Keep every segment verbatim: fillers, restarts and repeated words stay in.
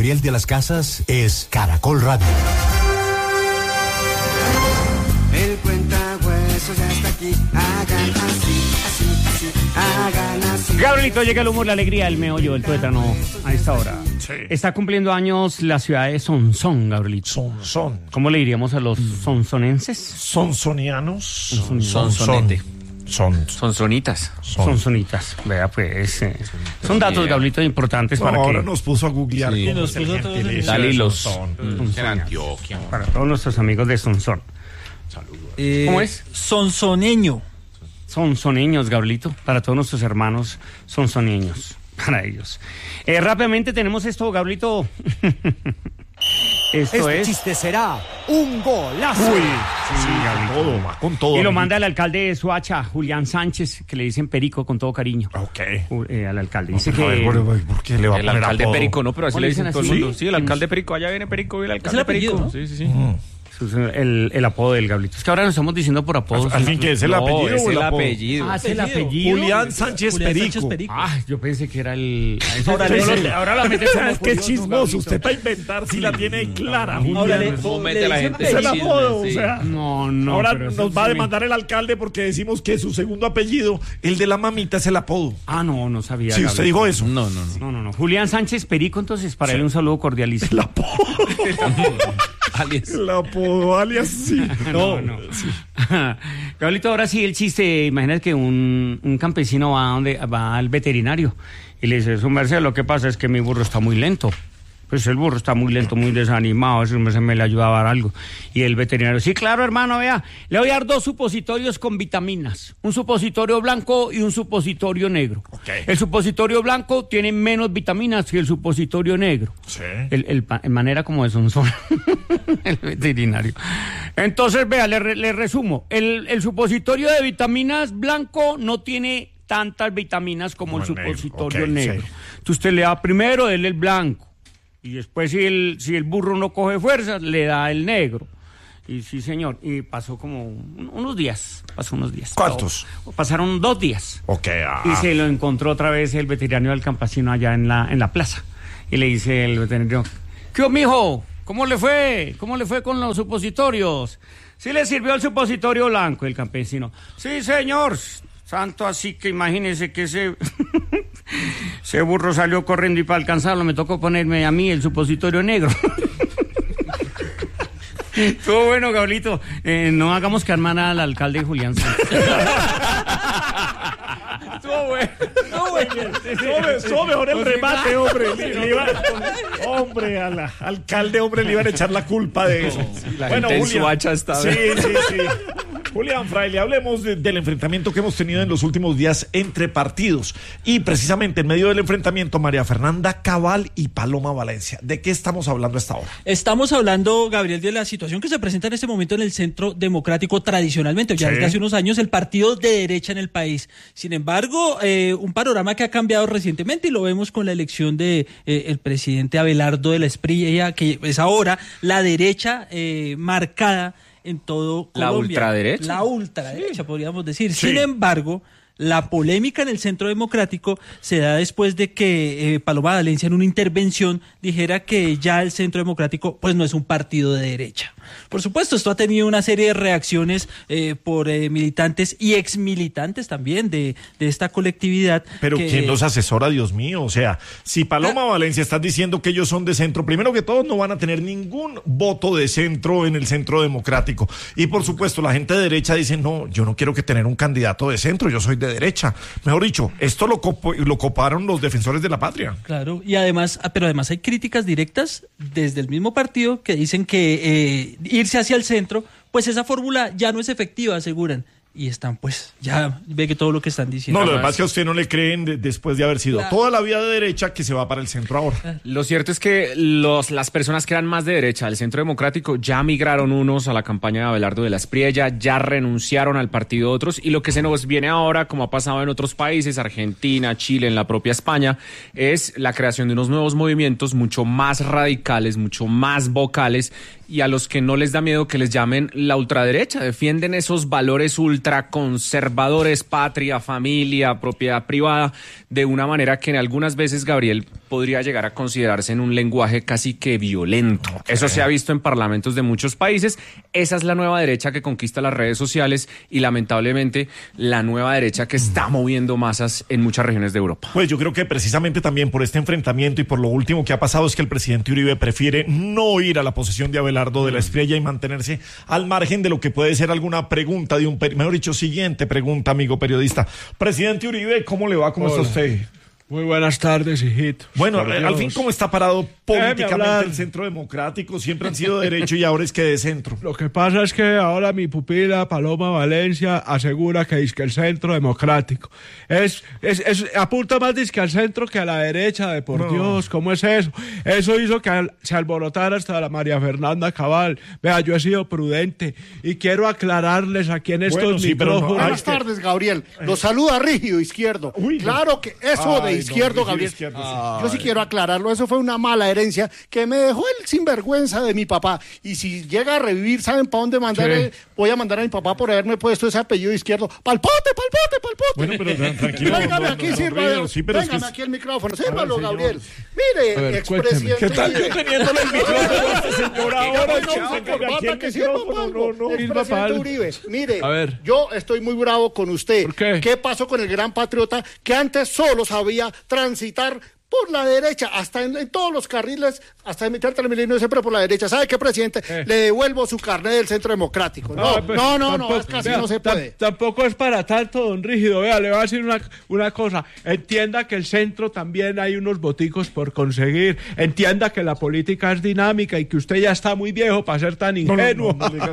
Gabriel de las Casas es Caracol Radio. El cuentahuesos ya está aquí, hagan así, así, así, hagan así. Gabrielito, llega el humor, la alegría, el meollo, el tuétano a esta hora. Sí. Está cumpliendo años la ciudad de Sonsón, Gabrielito. Sonsón. ¿Cómo le diríamos a los sonsonenses? Sonsonianos. Sonsonete. Son. Sonsonitas. Son. Sonsonitas. Vea, pues. Eh, son datos, Mira. Gabrielito, importantes No, para ahora que. nos puso a googlear. Sí. cómo Nos es el puso a gentilicio todos- de Dalilos. Sonsón. En Antioquia. Para todos nuestros amigos de Sonsón. Eh, ¿Cómo es? Sonsoneño. Sonsoneños, Gabrielito. Para todos nuestros hermanos sonsoneños. Para ellos. Eh, rápidamente tenemos esto, Gabrielito. Esto Este es. chiste será un golazo. Uy, Sí, Gabrielito. todo, va con todo. Y lo amiguito. manda el alcalde de Soacha, Julián Sánchez, que le dicen Perico con todo cariño. Ok. Uh, eh, al alcalde. No, Dice pero a ver, que. ¿por, por qué le va a El poner alcalde apodo? Perico, no, pero así ¿Cómo le le dicen dicen todo el así? mundo. Sí, el alcalde Perico, allá viene Perico y el alcalde el apellido, Perico. ¿no? Sí, sí, sí. Mm. Es el, el apodo del Gabrielito. Es que ahora nos estamos diciendo por apodos. Al fin, ¿que es el No, apellido es o el el apodo? apellido. Ah, es el Apellido. apellido. Julián Sánchez Julián Perico. Sánchez Perico. Ah, yo pensé que era el. Ahora Ahora, le- lo- ahora la metes como Es que es curioso, chismoso. Gabrielito. Usted va a inventar si la tiene clara. Ahora Julián. le, ¿Cómo le mete a la dicen gente Es el Perico. apodo, Sí. o sea. No, no. Ahora pero eso nos va a sí me- demandar el alcalde porque decimos que su segundo apellido, el de la mamita, es el apodo. Ah, no, no sabía. Sí, usted Gabrielito. dijo eso. No, no, no. No, no, no. Julián Sánchez Perico, entonces, para Sí. él un saludo cordialísimo. El apodo. Alias. El apodo, alias, sí. No, no. Gabrielito, ahora sí el chiste. Imagínate que un, un campesino va donde va al veterinario y le dice: su merced, lo que pasa es que mi burro está muy lento. Pues el burro está muy lento, muy desanimado, eso me, me le ayuda a dar algo. Y el veterinario: sí, claro, hermano, vea, le voy a dar dos supositorios con vitaminas. Un supositorio blanco y un supositorio negro. Ok. El supositorio blanco tiene menos vitaminas que el supositorio negro. Sí. El, el, pa- en manera como de sonzón. El veterinario. Entonces, vea, le, re- le resumo. El, el supositorio de vitaminas blanco no tiene tantas vitaminas como Como el el negro. supositorio Ok, negro. sí. Entonces usted le da primero, dele el blanco. Y después, si el, si el burro no coge fuerzas, le da el negro. Y sí, señor. Y pasó como un- unos días. Pasó unos días. ¿Cuántos? No, pasaron dos días. Ok, ah. Y se lo encontró otra vez el veterinario del campesino allá en la, en la plaza. Y le dice el veterinario: ¿qué hubo, mijo? ¿Cómo le fue? ¿Cómo le fue con los supositorios? ¿Sí le sirvió el supositorio blanco? El campesino: sí, señor. Santo, así que imagínese que ese, ese burro salió corriendo y para alcanzarlo me tocó ponerme a mí el supositorio negro. Estuvo bueno, Gabrielito. Eh, no hagamos que armar al alcalde Julián Sánchez. Estuvo bueno. Estuvo bueno. Estuvo estuvo mejor el remate, hombre. Le- le iba- hombre, al alcalde, hombre, le iban a echar la culpa de eso. La gente en Soacha está- Sí, sí, sí. Julián Fraile, hablemos de- del enfrentamiento que hemos tenido en los últimos días entre partidos. Y precisamente en medio del enfrentamiento, María Fernanda Cabal y Paloma Valencia. ¿De qué estamos hablando hasta ahora? Estamos hablando, Gabriel, de la situación que se presenta en este momento en el Centro Democrático tradicionalmente, ya Sí. desde hace unos años, el partido de derecha en el país. Sin embargo, eh, un panorama que ha cambiado recientemente y lo vemos con la elección de eh, el presidente Abelardo de la Espriella, que es ahora la derecha eh, marcada en todo ¿La Colombia. ultraderecha? La ultraderecha, podríamos decir. Sí. Sin embargo, la polémica en el Centro Democrático se da después de que eh, Paloma Valencia en una intervención dijera que ya el Centro Democrático pues no es un partido de derecha. Por supuesto, esto ha tenido una serie de reacciones eh, por eh, militantes y exmilitantes también de, de esta colectividad. Pero que- ¿quién los asesora, Dios mío? O sea, si Paloma Valencia está diciendo que ellos son de centro, primero que todo no van a tener ningún voto de centro en el Centro Democrático. Y por supuesto, la gente de derecha dice: no, yo no quiero que tener un candidato de centro, yo soy de derecha. Mejor dicho, esto lo, copo- lo coparon los defensores de la patria. Claro, y además, ah, pero además hay críticas directas desde el mismo partido que dicen que eh, irse hacia el centro, pues esa fórmula ya no es efectiva, aseguran. Y están, pues, ya ve que todo lo que están diciendo. No, lo que pasa es que a usted no le creen de- después de haber sido Claro. toda la vida de derecha que se va para el centro ahora. Lo cierto es que los, las personas que eran más de derecha del Centro Democrático ya migraron unos a la campaña de Abelardo de la Espriella, ya renunciaron al partido otros, y lo que se nos viene ahora, como ha pasado en otros países, Argentina, Chile, en la propia España, es la creación de unos nuevos movimientos mucho más radicales, mucho más vocales, y a los que no les da miedo que les llamen la ultraderecha, defienden esos valores ultra ultraconservadores, patria, familia, propiedad privada, de una manera que en algunas veces, Gabriel, podría llegar a considerarse en un lenguaje casi que violento. Okay. Eso se ha visto en parlamentos de muchos países. Esa es la nueva derecha que conquista las redes sociales y lamentablemente la nueva derecha que está moviendo masas en muchas regiones de Europa. Pues yo creo que precisamente también por este enfrentamiento y por lo último que ha pasado es que el presidente Uribe prefiere no ir a la posesión de Abelardo de la Espriella y mantenerse al margen de lo que puede ser alguna pregunta de un, mejor dicho, siguiente pregunta, amigo periodista. Presidente Uribe, ¿cómo le va? ¿Cómo Hola. está usted? Muy buenas tardes, hijito. Bueno, Por al fin, ¿cómo está parado políticamente el Centro Democrático? Siempre han sido de derecho y ahora es que de centro. Lo que pasa es que ahora mi pupila, Paloma Valencia, asegura que es que el Centro Democrático es, es, es apunta más disque al centro que a la derecha, de por no. Dios, ¿cómo es eso? Eso hizo que al, se alborotara hasta la María Fernanda Cabal. Vea, yo he sido prudente y quiero aclararles aquí en estos bueno, sí, micrófonos. No, buenas tardes, Gabriel. Los saluda Rígido Izquierdo. Uy, claro que eso Ay, de izquierdo, no, Gabriel. Izquierdo, sí. Yo sí quiero aclararlo, eso fue una mala herencia que me dejó el sinvergüenza de mi papá. Y si llega a revivir, ¿saben para dónde mandar? Sí. Voy a mandar a mi papá por haberme puesto ese apellido izquierdo. ¡Palpote, palpote, palpote! Bueno, pero tranquilo. Véngame no, aquí, no, sírvame. No, sí, pero Véngame es que... aquí el micrófono, sírvalo, ver, Gabriel. Mire, ver, expresidente. ¿Qué tal yo teniéndole el micrófono a este señor ahora? No, que sirva para algo. Expresidente Uribe, mire, yo estoy muy bravo con usted. ¿Por qué? ¿Qué pasó con el gran patriota que antes solo sabía transitar por la derecha, hasta en, en todos los carriles, hasta en mitad del milenio siempre por la derecha? ¿Sabe qué, presidente? Eh. Le devuelvo su carnet del Centro Democrático. No, ah, pues, no, no, tampoco, no, es casi vea, no se puede. Tampoco es para tanto, don Rígido. Vea, le voy a decir una, una cosa. Entienda que el centro también hay unos boticos por conseguir. Entienda que la política es dinámica y que usted ya está muy viejo para ser tan ingenuo. No, no, no, no,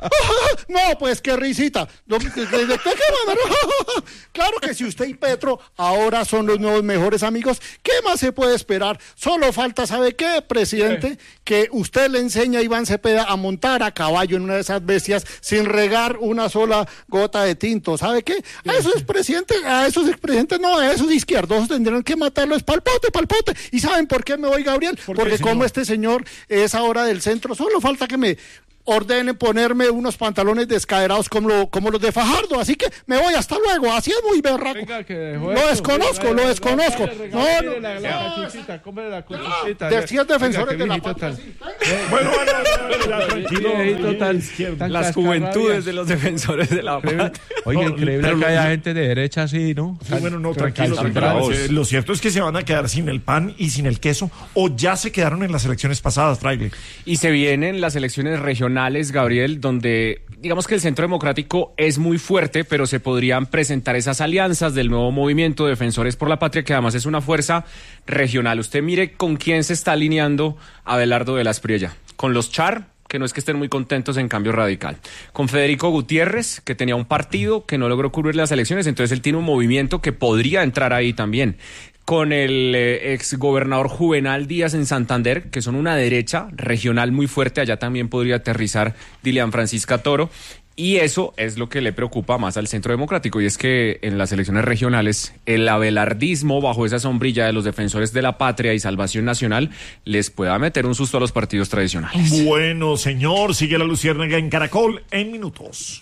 no pues qué risita. ¿De, de, de, de, de qué manera? Claro que si usted y Petro ahora son los nuevos mejores amigos, ¿qué más se puede esperar? Solo falta, ¿sabe qué, presidente? Eh. Que usted le enseña a Iván Cepeda a montar a caballo en una de esas bestias sin regar una sola gota de tinto. ¿Sabe qué? A esos presidentes, a esos expresidentes, no, a esos izquierdosos tendrán que matarlos palpote, palpote. ¿Y saben por qué me voy, Gabriel? ¿Por Porque qué, como este señor es ahora del centro, solo falta que me ordene ponerme unos pantalones descaderados como, lo, como los de Fajardo, así que me voy, hasta luego, así es muy berraco. Venga, lo desconozco, lo desconozco. No, no, la, la cachuchita, cómele la cachuchita. De cien defensores de la patria. Bueno, bueno, tranquilo. Las juventudes de los defensores de la patria. Oye, increíble que haya gente de derecha así, ¿no? Bueno, no, tranquilo. Lo cierto es que se van a quedar sin el pan y sin el queso, o ya se quedaron en las elecciones pasadas, Fraile. Y se vienen las elecciones regionales, Gabriel, donde digamos que el Centro Democrático es muy fuerte, pero se podrían presentar esas alianzas del nuevo movimiento Defensores por la Patria, que además es una fuerza regional. Usted mire con quién se está alineando Abelardo de la Espriella. Con los Char, que no es que estén muy contentos en Cambio Radical. Con Federico Gutiérrez, que tenía un partido que no logró cubrir las elecciones, entonces él tiene un movimiento que podría entrar ahí también. Con el eh, exgobernador Juvenal Díaz en Santander, que son una derecha regional muy fuerte, allá también podría aterrizar Dilian Francisca Toro, y eso es lo que le preocupa más al Centro Democrático, y es que en las elecciones regionales el abelardismo, bajo esa sombrilla de los Defensores de la Patria y Salvación Nacional, les pueda meter un susto a los partidos tradicionales. Bueno, señor, sigue la Luciérnaga en Caracol en minutos.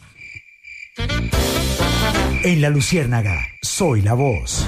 En la Luciérnaga, soy la voz.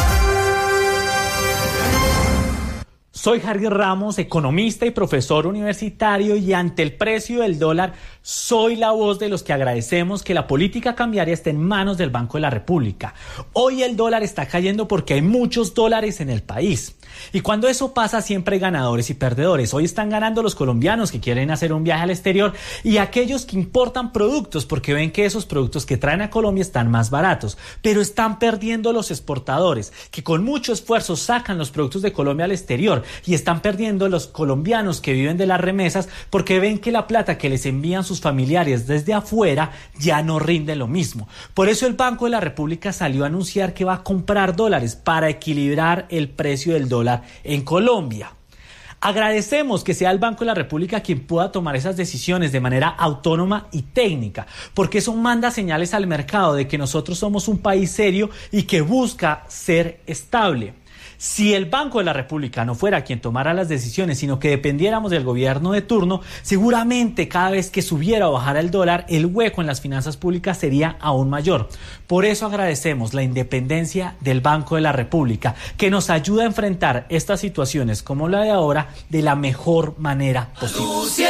Soy Harry Ramos, economista y profesor universitario, y ante el precio del dólar soy la voz de los que agradecemos que la política cambiaria esté en manos del Banco de la República. Hoy el dólar está cayendo porque hay muchos dólares en el país. Y cuando eso pasa siempre hay ganadores y perdedores. Hoy están ganando los colombianos que quieren hacer un viaje al exterior y aquellos que importan productos porque ven que esos productos que traen a Colombia están más baratos. Pero están perdiendo los exportadores que con mucho esfuerzo sacan los productos de Colombia al exterior. Y están perdiendo los colombianos que viven de las remesas porque ven que la plata que les envían sus familiares desde afuera ya no rinde lo mismo. Por eso el Banco de la República salió a anunciar que va a comprar dólares para equilibrar el precio del dólar en Colombia. Agradecemos que sea el Banco de la República quien pueda tomar esas decisiones de manera autónoma y técnica, porque eso manda señales al mercado de que nosotros somos un país serio y que busca ser estable. Si el Banco de la República no fuera quien tomara las decisiones, sino que dependiéramos del gobierno de turno, seguramente cada vez que subiera o bajara el dólar, el hueco en las finanzas públicas sería aún mayor. Por eso agradecemos la independencia del Banco de la República, que nos ayuda a enfrentar estas situaciones como la de ahora de la mejor manera posible.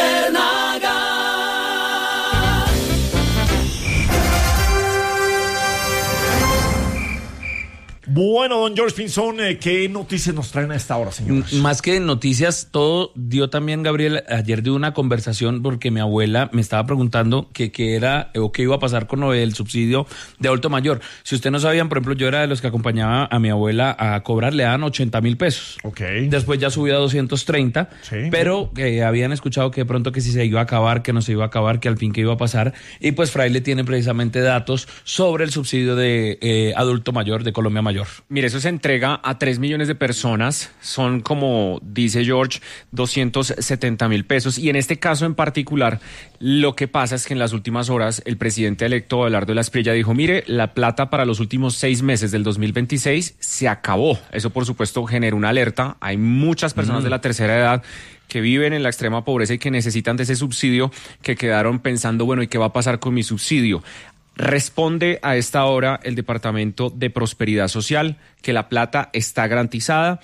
Bueno, don George Pinzón, eh, ¿qué noticias nos traen a esta hora, señores? M- Más que noticias, todo dio también, Gabriel, ayer de una conversación porque mi abuela me estaba preguntando que qué era o qué iba a pasar con lo del subsidio de adulto mayor. Si usted no sabían, por ejemplo, yo era de los que acompañaba a mi abuela a cobrar, le daban ochenta mil pesos. Ok. Después ya subió a doscientos treinta, Sí. pero que habían escuchado que de pronto que si se iba a acabar, que no se iba a acabar, que al fin que iba a pasar. Y pues Fraile tiene precisamente datos sobre el subsidio de eh, adulto mayor de Colombia Mayor. Mire, eso se entrega a tres millones de personas, son como dice George, doscientos setenta mil pesos, y en este caso en particular, lo que pasa es que en las últimas horas el presidente electo Abelardo de la Espriella dijo, mire, la plata para los últimos seis meses del dos mil veintiséis se acabó. Eso por supuesto genera una alerta, hay muchas personas mm. de la tercera edad que viven en la extrema pobreza y que necesitan de ese subsidio, que quedaron pensando, bueno, ¿y qué va a pasar con mi subsidio? Responde a esta hora el Departamento de Prosperidad Social que la plata está garantizada,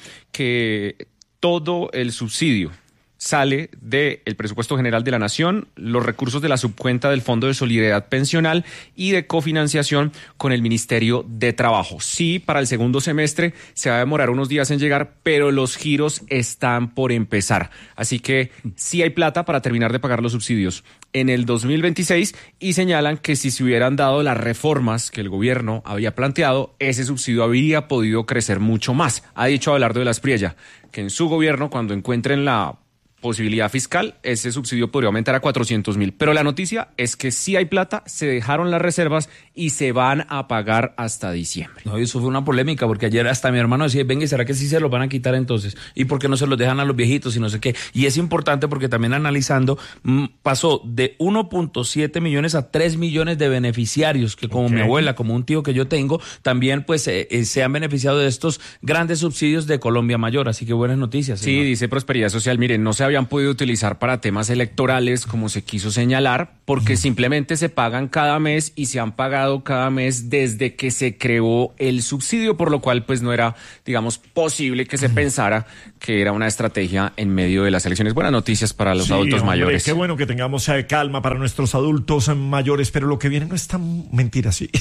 que todo el subsidio sale del presupuesto general de la Nación, los recursos de la subcuenta del Fondo de Solidaridad Pensional y de cofinanciación con el Ministerio de Trabajo. Sí, para el segundo semestre se va a demorar unos días en llegar, pero los giros están por empezar. Así que sí hay plata para terminar de pagar los subsidios en el dos mil veintiséis, y señalan que si se hubieran dado las reformas que el gobierno había planteado, ese subsidio habría podido crecer mucho más. Ha dicho Abelardo de la Espriella que en su gobierno, cuando encuentren la posibilidad fiscal, ese subsidio podría aumentar a cuatrocientos mil. Pero la noticia es que sí hay plata, se dejaron las reservas y se van a pagar hasta diciembre. No, eso fue una polémica, porque ayer hasta mi hermano decía, venga, ¿será que sí se los van a quitar entonces? ¿Y por qué no se los dejan a los viejitos y no sé qué? Y es importante porque también analizando, mmm, pasó de uno punto siete millones a tres millones de beneficiarios, que como okay. mi abuela, como un tío que yo tengo, también pues eh, eh, se han beneficiado de estos grandes subsidios de Colombia Mayor. Así que buenas noticias. Sí, señor. Dice Prosperidad Social, miren, no se habían podido utilizar para temas electorales como se quiso señalar, porque simplemente se pagan cada mes y se han pagado cada mes desde que se creó el subsidio, por lo cual pues no era, digamos, posible que se pensara que era una estrategia en medio de las elecciones. Buenas noticias para los sí, adultos hombre, mayores. Qué bueno que tengamos eh, calma para nuestros adultos eh, mayores, pero lo que viene no es tan mentira, sí.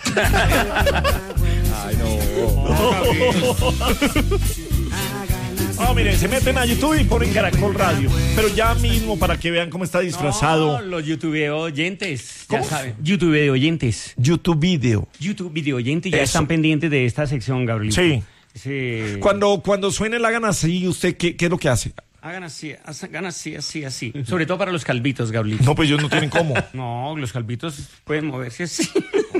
Ay, no. no. Ah, miren, se meten a YouTube y ponen Caracol Radio. Pero ya mismo para que vean cómo está disfrazado. No, los YouTube oyentes, ¿Cómo? ya saben. YouTube de oyentes. YouTube video. YouTube video oyentes ya Eso. están pendientes de esta sección, Gabriel. Sí. sí. Cuando, cuando suene la gana así, ¿usted qué, qué es lo que hace? Hagan así, hagan así, así, así. Sobre todo para los calvitos, Gabriel. No, pues ellos no tienen cómo. No, los calvitos pueden moverse así.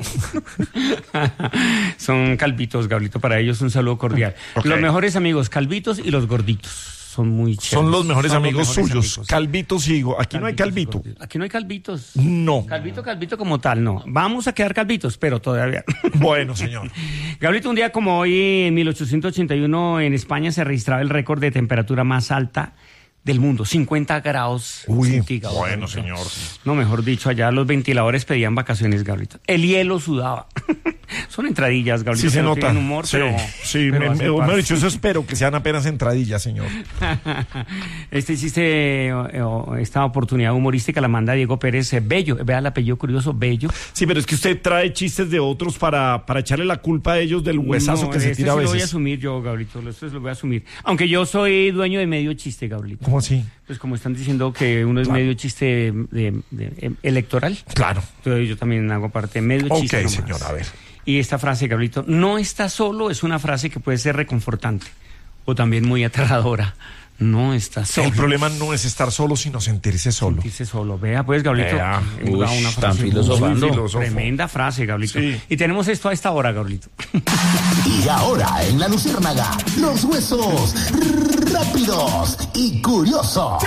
Son calvitos, Gablito, para ellos un saludo cordial. Okay. Los mejores amigos, calvitos y los gorditos. Son muy chéveres. Son los mejores Son amigos los mejores suyos. Amigos. Calvitos y go. Aquí calvitos no hay calvito. Aquí no hay calvitos. No. Calvito, calvito como tal, no. Vamos a quedar calvitos, pero todavía. Bueno, señor. Gablito, un día como hoy, en mil ochocientos ochenta y uno, en España se registraba el récord de temperatura más alta del mundo, cincuenta grados Uy, centígrados. Bueno, señor. No, mejor dicho, allá los ventiladores pedían vacaciones, Gabriel. El hielo sudaba. Son entradillas, Gabriel. Sí se no nota. Humor, sí, pero, sí pero me, me, me he dicho eso, espero que sean apenas entradillas, señor. Este chiste, esta oportunidad humorística la manda Diego Pérez Bello. Vea el apellido curioso, Bello. Sí, pero es que usted trae chistes de otros para, para echarle la culpa a ellos del huesazo no, que se este tira sí a veces. Lo voy a asumir yo, Gabriel. Esto lo voy a asumir. Aunque yo soy dueño de medio chiste, Gabriel. ¿Cómo así? Pues como están diciendo que uno es claro. medio chiste de, de, de, de, electoral. Claro. Entonces yo también hago parte de medio okay, chiste. Ok, señor, a ver. Y esta frase, Gabrielito, no está solo, es una frase que puede ser reconfortante o también muy aterradora. No está solo. El problema no es estar solo, sino sentirse solo. Sentirse solo. Vea, pues, Gabrielito. Vea. Uy, una frase tan filosofando. Filósofo. Tremenda frase, Gabrielito. Sí. Y tenemos esto a esta hora, Gabrielito. Y ahora, en La Luciérnaga, los huesos rápidos y curiosos.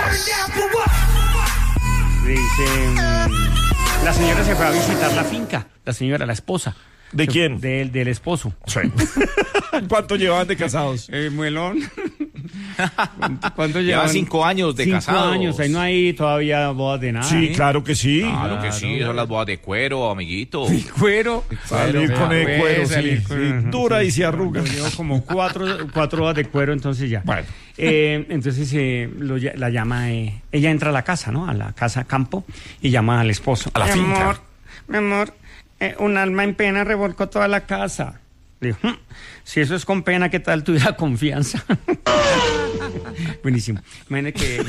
Dice, la señora se fue a visitar la finca, la señora, la esposa. ¿De quién? Del, del esposo. Sí. ¿Cuánto llevaban de casados? Eh, muelón. ¿Cuánto, cuánto Lleva llevan? cinco años de cinco casados. años, ahí no hay todavía bodas de nada. Sí, ¿eh? claro que sí. Claro que sí, son las bodas de cuero, amiguito. Cuero. Salir Cuero, con el puede cuero, sí, salir sí. con- Dura y se arruga. Yo llevo como cuatro, cuatro horas de cuero, entonces ya. Bueno. Eh, entonces eh, lo ll- la llama, eh, ella entra a la casa, ¿no? A la casa campo y llama al esposo. A la mi finca. Amor, mi amor, eh, un alma en pena revolcó toda la casa. Le digo, "Hm, si eso es con pena, ¿qué tal tuviera confianza?" Buenísimo. Imagínate que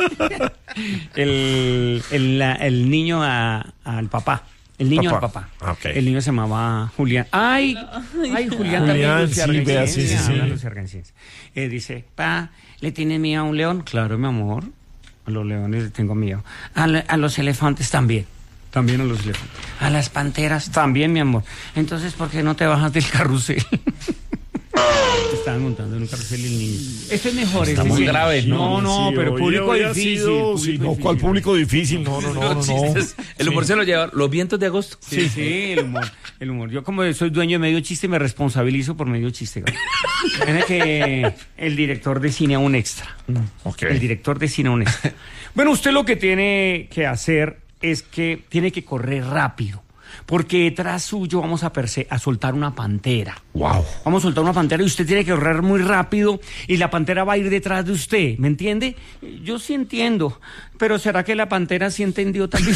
el, el, la- el niño a- al papá. El niño Papá. al papá. Ah, ok. El niño se llamaba Julián. ¡Ay! ¡Ay, Julián! también Julián, Lucia sí, vea, sí, sí, Argensiense, sí. habla Lucia Argensiense. Eh, dice, pa, ¿le tiene miedo a un león? Claro, mi amor. A los leones le tengo miedo. A, la- a los elefantes también. También a los elefantes. A las panteras también, mi amor. Entonces, ¿por qué no te bajas del carrusel? Estaban montando en un carrusel y el niño. Esto es mejor. Está este muy sí. grave, No, no, Sí, pero oye, público había difícil. sido- público sí, no, difícil. ¿cuál público difícil? No, no, no, no. Los no. chistes. El humor Sí. se lo lleva. Los vientos de agosto. Sí, sí, el humor, el humor. Yo como soy dueño de medio chiste, me responsabilizo por medio chiste. Tiene que el director de cine a un extra. Ok. El director de cine a un extra. Bueno, usted lo que tiene que hacer es que tiene que correr rápido. Porque detrás suyo vamos a, perse a soltar una pantera. Wow. Vamos a soltar una pantera y usted tiene que correr muy rápido y la pantera va a ir detrás de usted, ¿me entiende? Yo sí entiendo, pero ¿será que la pantera sí entendió también?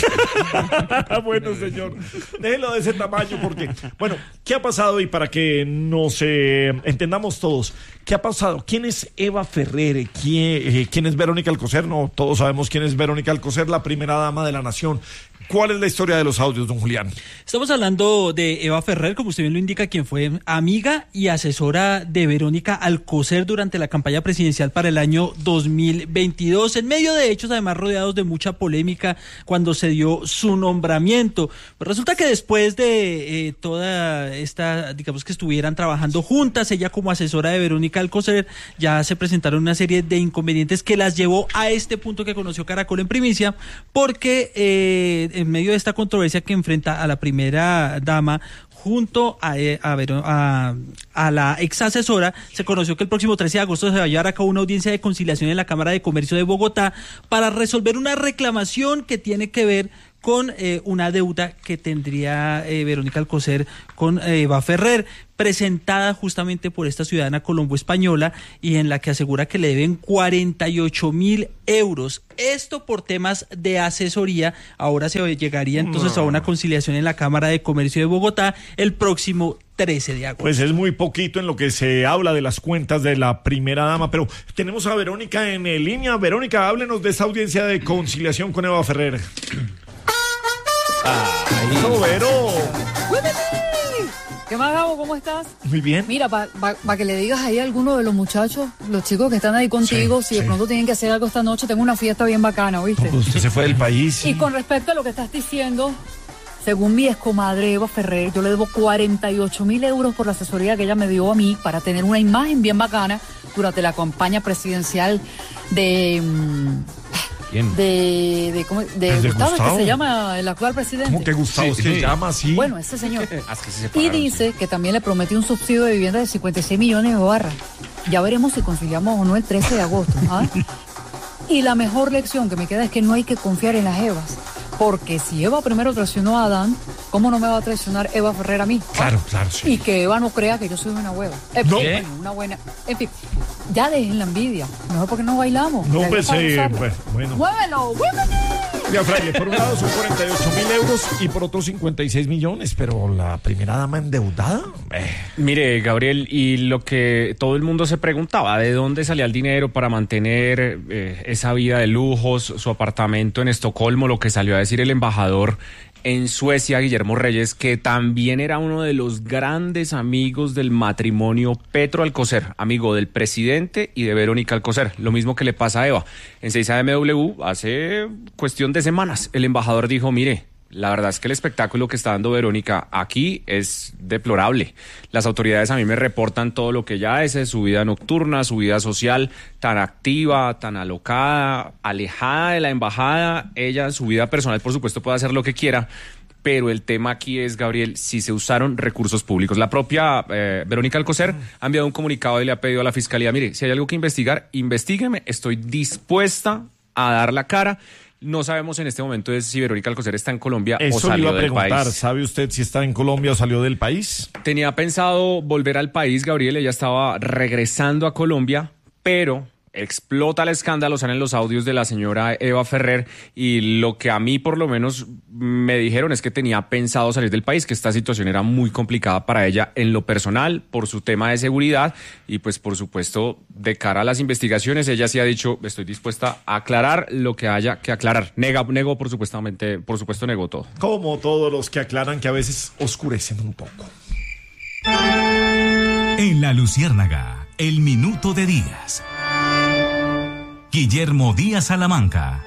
Bueno, señor, déjelo de ese tamaño porque, bueno, ¿qué ha pasado? Y para que nos eh, entendamos todos, ¿qué ha pasado? ¿Quién es Eva Ferrer? ¿Quién, eh, ¿Quién es Verónica Alcocer? No, todos sabemos quién es Verónica Alcocer, la primera dama de la nación. ¿Cuál es la historia de los audios, don Julián? Estamos hablando de Eva Ferrer, como usted bien lo indica, quien fue amiga y asesora de Verónica Alcocer durante la campaña presidencial para el año dos mil veintidós, en medio de hechos además rodeados de mucha polémica cuando se dio su nombramiento. Pues resulta que después de eh, toda esta, digamos que estuvieran trabajando juntas, ella como asesora de Verónica Alcocer, ya se presentaron una serie de inconvenientes que las llevó a este punto que conoció Caracol en primicia, porque eh, en medio de esta controversia que enfrenta a la primera dama junto a, a, a, a la ex asesora, se conoció que el próximo trece de agosto se va a llevar a cabo una audiencia de conciliación en la Cámara de Comercio de Bogotá para resolver una reclamación que tiene que ver con eh, una deuda que tendría eh, Verónica Alcocer con eh, Eva Ferrer, presentada justamente por esta ciudadana colombo-española y en la que asegura que le deben cuarenta y ocho mil euros. Esto por temas de asesoría. Ahora se llegaría entonces No. a una conciliación en la Cámara de Comercio de Bogotá el próximo trece de agosto. Pues es muy poquito en lo que se habla de las cuentas de la primera dama, pero tenemos a Verónica en línea. Verónica, háblenos de esa audiencia de conciliación con Eva Ferrer. ¡Ay, no, Vero! ¿Qué más, Gabo? ¿Cómo estás? Muy bien. Mira, para pa, pa que le digas ahí a alguno de los muchachos, los chicos que están ahí contigo, Sí, si de sí. pronto tienen que hacer algo esta noche, tengo una fiesta bien bacana, ¿oíste? Usted se fue del país. Y con respecto a lo que estás diciendo, según mi excomadre Eva Ferrer, yo le debo cuarenta y ocho mil euros por la asesoría que ella me dio a mí para tener una imagen bien bacana durante la campaña presidencial de... mm, Bien. De, de, ¿cómo? de ¿Es de Gustavo, Gustavo? que se llama el actual presidente. ¿Cómo que Gustavo Sí, se sí. llama así? Bueno, ese señor. Ah, es que se Y separaron, dice que también le prometió un subsidio de vivienda de cincuenta y seis millones de barras. Ya veremos si conciliamos o no el trece de agosto. ¿Ah? Y la mejor lección que me queda es que no hay que confiar en las Evas. Porque si Eva primero traicionó a Adán, ¿cómo no me va a traicionar Eva Ferrer a mí? Claro, claro, sí. Y que Eva no crea que yo soy una hueva. Eh, No. bueno, una buena. En fin, ya dejen la envidia. Mejor porque no bailamos. No, Ya pues, para eh, gozarla. bueno, bueno. ¡Muévelo! ¡Muévelo! Ya, Fraile, por un lado son cuarenta y ocho mil euros y por otro cincuenta y seis millones, pero la primera dama endeudada. Eh. Mire, Gabriel, y lo que todo el mundo se preguntaba, ¿de dónde salía el dinero para mantener eh, esa vida de lujos, su apartamento en Estocolmo? Lo que salió a decir el embajador en Suecia, Guillermo Reyes, que también era uno de los grandes amigos del matrimonio Petro Alcocer, amigo del presidente y de Verónica Alcocer. Lo mismo que le pasa a Eva. En seis A M W, hace cuestión de semanas, el embajador dijo, mire, la verdad es que el espectáculo que está dando Verónica aquí es deplorable. Las autoridades a mí me reportan todo lo que ella hace, su vida nocturna, su vida social, tan activa, tan alocada, alejada de la embajada. Ella, su vida personal, por supuesto, puede hacer lo que quiera, pero el tema aquí es, Gabriel, si se usaron recursos públicos. La propia eh, Verónica Alcocer ha enviado un comunicado y le ha pedido a la Fiscalía, mire, si hay algo que investigar, investígueme, estoy dispuesta a dar la cara. No sabemos en este momento es si Verónica Alcocer está en Colombia Eso o salió le iba a del preguntar, país. ¿sabe usted si está en Colombia o salió del país? Tenía pensado volver al país, Gabriel, ella estaba regresando a Colombia, pero explota el escándalo, salen los audios de la señora Eva Ferrer y lo que a mí por lo menos me dijeron es que tenía pensado salir del país, que esta situación era muy complicada para ella en lo personal, por su tema de seguridad y pues por supuesto de cara a las investigaciones, ella sí ha dicho estoy dispuesta a aclarar lo que haya que aclarar. Nega, negó por supuestamente, por supuesto negó todo. Como todos los que aclaran que a veces oscurecen un poco. En La Luciérnaga, el minuto de Díaz. Guillermo Díaz Salamanca.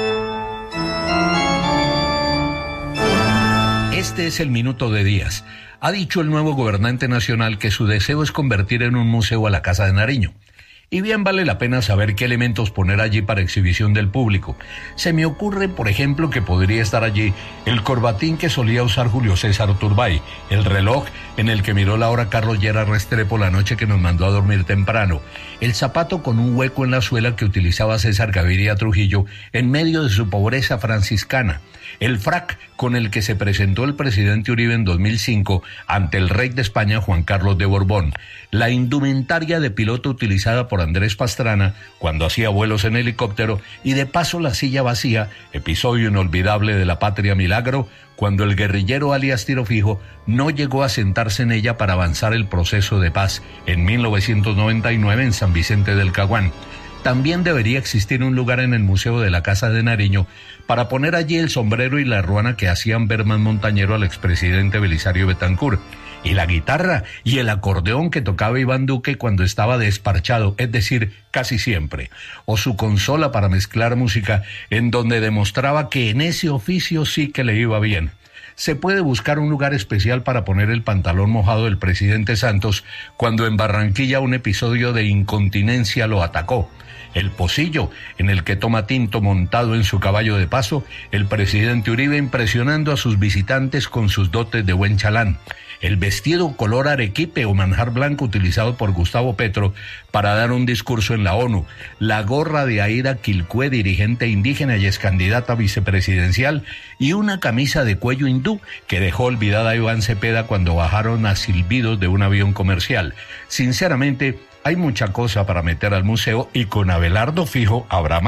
Este es el minuto de Díaz. Ha dicho el nuevo gobernante nacional que su deseo es convertir en un museo a la Casa de Nariño. Y bien vale la pena saber qué elementos poner allí para exhibición del público. Se me ocurre, por ejemplo, que podría estar allí el corbatín que solía usar Julio César Turbay, el reloj en el que miró la hora Carlos Llera Restrepo la noche que nos mandó a dormir temprano, el zapato con un hueco en la suela que utilizaba César Gaviria Trujillo en medio de su pobreza franciscana, el frac con el que se presentó el presidente Uribe en dos mil cinco ante el rey de España Juan Carlos de Borbón, la indumentaria de piloto utilizada por Andrés Pastrana cuando hacía vuelos en helicóptero y de paso la silla vacía, episodio inolvidable de la Patria Milagro, cuando el guerrillero alias Tiro Fijo no llegó a sentarse en ella para avanzar el proceso de paz en mil novecientos noventa y nueve en San Vicente del Caguán. También debería existir un lugar en el Museo de la Casa de Nariño para poner allí el sombrero y la ruana que hacían ver más montañero al expresidente Belisario Betancur, y la guitarra y el acordeón que tocaba Iván Duque cuando estaba desparchado, es decir, casi siempre, o su consola para mezclar música en donde demostraba que en ese oficio sí que le iba bien. Se puede buscar un lugar especial para poner el pantalón mojado del presidente Santos cuando en Barranquilla un episodio de incontinencia lo atacó. El pocillo en el que toma tinto montado en su caballo de paso, el presidente Uribe impresionando a sus visitantes con sus dotes de buen chalán. El vestido color arequipe o manjar blanco utilizado por Gustavo Petro para dar un discurso en la ONU, la gorra de Aida Quilcue, dirigente indígena y ex candidata vicepresidencial, y una camisa de cuello hindú que dejó olvidada a Iván Cepeda cuando bajaron a silbidos de un avión comercial. Sinceramente, hay mucha cosa para meter al museo y con Abelardo Fijo habrá más.